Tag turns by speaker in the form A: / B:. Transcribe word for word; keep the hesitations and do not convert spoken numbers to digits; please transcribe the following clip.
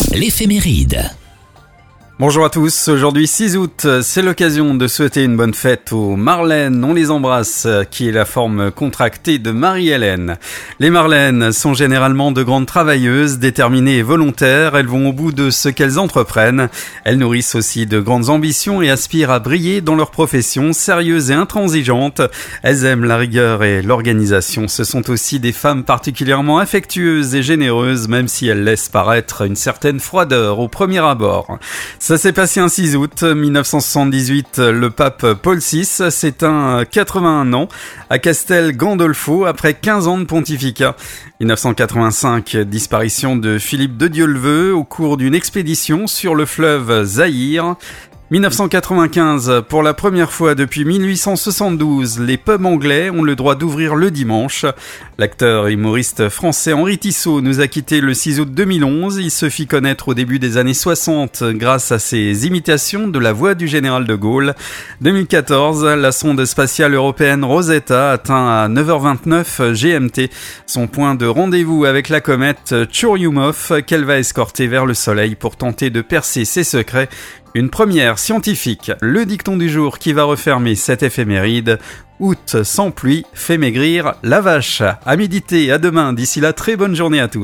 A: L'éphéméride.
B: Bonjour à tous, aujourd'hui six août, c'est l'occasion de souhaiter une bonne fête aux Marlènes, on les embrasse, qui est la forme contractée de Marie-Hélène. Les Marlènes sont généralement de grandes travailleuses, déterminées et volontaires, elles vont au bout de ce qu'elles entreprennent. Elles nourrissent aussi de grandes ambitions et aspirent à briller dans leur profession, sérieuses et intransigeantes. Elles aiment la rigueur et l'organisation, ce sont aussi des femmes particulièrement affectueuses et généreuses, même si elles laissent paraître une certaine froideur au premier abord. Ça s'est passé un six août mille neuf cent soixante-dix-huit, le pape Paul six s'éteint à quatre-vingt-un ans à Castel Gandolfo après quinze ans de pontificat. mille neuf cent quatre-vingt-cinq, disparition de Philippe de Dieuleveux au cours d'une expédition sur le fleuve Zaïre. mille neuf cent quatre-vingt-quinze, pour la première fois depuis mille huit cent soixante-douze, les pubs anglais ont le droit d'ouvrir le dimanche. L'acteur et humoriste français Henri Tissot nous a quittés le six août deux mille onze. Il se fit connaître au début des années soixante grâce à ses imitations de la voix du général de Gaulle. deux mille quatorze, la sonde spatiale européenne Rosetta atteint à neuf heures vingt-neuf G M T son point de rendez-vous avec la comète Churyumov qu'elle va escorter vers le Soleil pour tenter de percer ses secrets. Une première scientifique, le dicton du jour qui va refermer cette éphéméride. Août sans pluie fait maigrir la vache. À méditer, à demain, d'ici là, très bonne journée à tous.